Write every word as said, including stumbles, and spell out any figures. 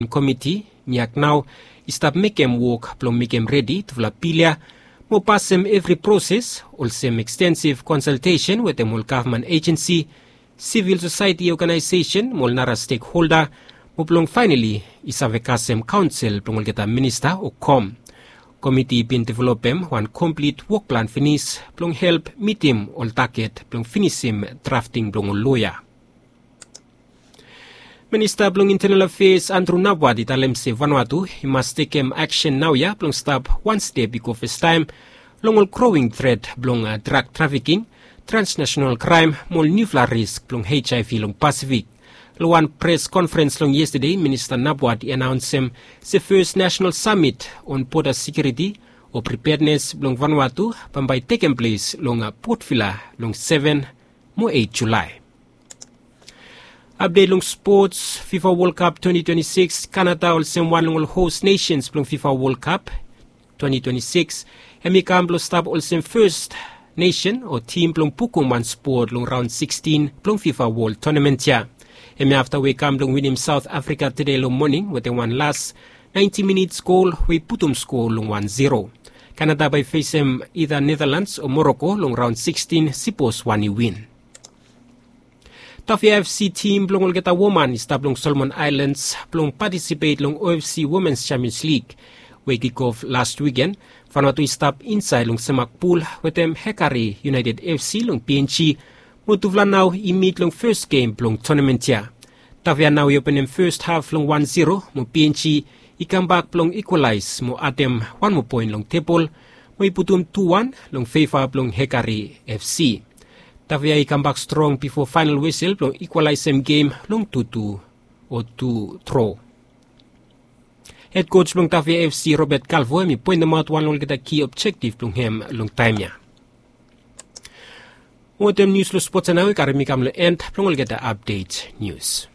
committee miak now istab mekem work plong mekem ready to vlapilia mo passem every process also extensive consultation with the mol government agency civil society organization mol nara stakeholder mo plong finally isavekasem council plong kita minister o com committee bin developem one complete work plan finish plong help meetim ol target plong finishim drafting plong lawyer. Minister plong Internal Affairs Andrew Nabwat italem se Vanuatu he must take um, action now ya plong stop one step because first time long ol growing threat plong uh, drug trafficking transnational crime mol nuclear risk plong H I V long Pacific. One press conference long yesterday, Minister Nabwat announced um, the first national summit on border security or preparedness long Vanuatu by taking place long uh, Port Vila long seven mo eight July. Update long sports FIFA World Cup twenty twenty-six Canada also one long host nations long FIFA World Cup twenty twenty-six Emikam long stab also first nation or team long pukung one sport long round sixteen long FIFA World Tournament ya. And after we come to win him South Africa today long morning with the one last ninety minutes goal we put him score long one zero. Canada by face him either Netherlands or Morocco long round sixteen suppose one win. Tafia F C team long get a woman is long Solomon Islands long participate long O F C Women's Champions League. We kick off last weekend. Vanuatu stop inside long Semak Pool with them Hekari United F C long P N G. Motuvla now i-meet long first game long tournament ya. Tavia now open in first half long one zero. Mo P N G i-come back long equalize mo atem one more point long table. Mo iputum two one long favor long Hekari F C. Tavia i-come back strong before final whistle long equalize same game long two two or two throw. Head coach long Tavia F C Robert Calvo mi point them out one long get a key objective long him long time ya. Mo tem news lo sports na we karami kam lo end plong get a update news.